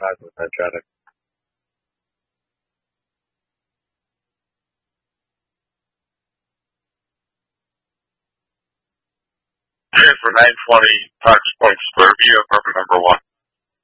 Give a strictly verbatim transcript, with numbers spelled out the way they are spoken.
plasmacentric. Okay, for nine twenty Parks Point Square, be apartment number one.